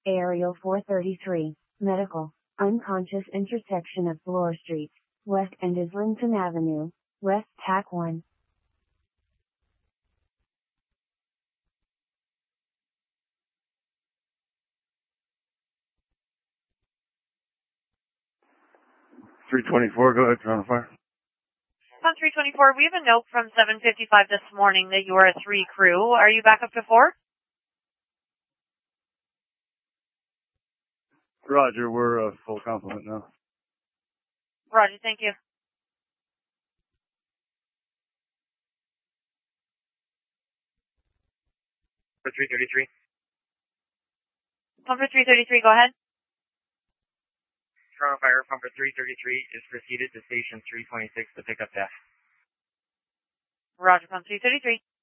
Aerial 433, medical, unconscious intersection of Bloor Street, west and Islington Avenue, west TAC 1. .324, go ahead, Toronto Fire. On 324, we have a note from 7:55 this morning that you are a 3 crew. Are you back up to 4? Roger, we're a full complement now. Roger, thank you. For 333. Pumper 333, go ahead. Toronto Fire, Pumper 333 is proceeded to station 326 to pick up death. Roger, Pump 333.